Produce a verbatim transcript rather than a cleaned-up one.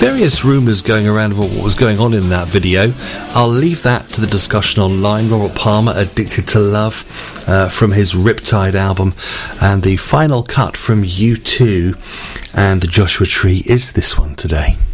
Various rumours going around about what was going on in that video. I'll leave that to the discussion online. Robert Palmer, Addicted to Love, uh, from his Riptide album, and the final cut from U two and the Joshua Tree is this one today.